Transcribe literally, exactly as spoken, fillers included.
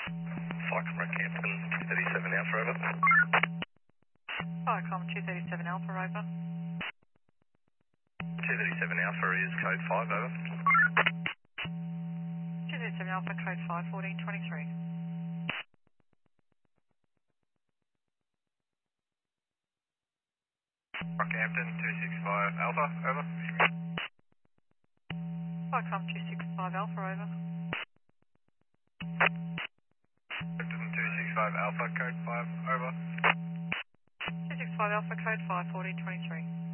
Cyclone Rockhampton, two thirty-seven Alpha, over. Viacom two thirty-seven Alpha, over. two thirty-seven Alpha is code five, over. two thirty-seven Alpha, code five, fourteen twenty-three. Rockhampton, two six five Alpha, over. Viacom two six five Alpha, over. Rockhampton, two six five Alpha, code five, over. two six five Alpha, code five, fourteen twenty-three.